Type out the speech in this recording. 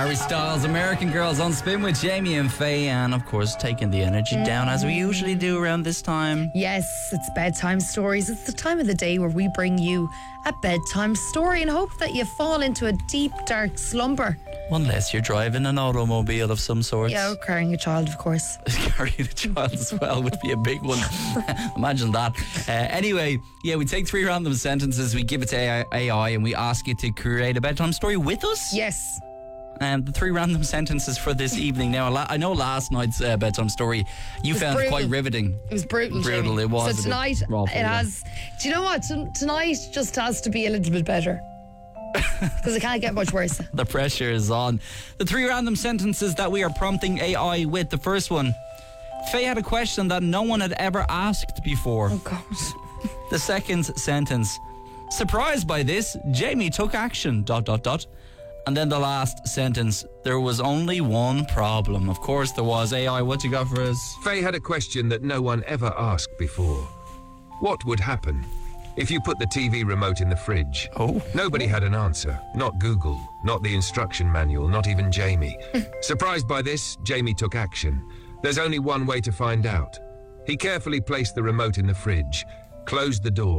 Harry Styles, American Girls on Spin with Jamie and Faye, and of course taking the energy down as we usually do around this time. Yes, it's bedtime stories. It's the time of the day where we bring you a bedtime story and hope that you fall into a deep, dark slumber. Unless you're driving an automobile of some sort. Yeah, or carrying a child, of course. Carrying a child as well would be a big one. Imagine that. Anyway, we take 3 random sentences, we give it to AI, and we ask you to create a bedtime story with us. Yes. The 3 random sentences for this evening. Now, I know last night's bedtime story you found brutal. Quite riveting. It was brutal. Brutal, Jamie. it was. So tonight, it has. Do you know what? Tonight just has to be a little bit better. Because it can't get much worse. The pressure is on. The 3 random sentences that we are prompting AI with. The first one: Faye had a question that no one had ever asked before. Oh, God. The second sentence: surprised by this, Jamie took action, ... And then the last sentence: there was only one problem. Of course there was. AI, what you got for us? Faye had a question that no one ever asked before. What would happen if you put the TV remote in the fridge? Oh. Nobody had an answer. Not Google, not the instruction manual, not even Jamie. Surprised by this, Jamie took action. There's only one way to find out. He carefully placed the remote in the fridge, closed the door,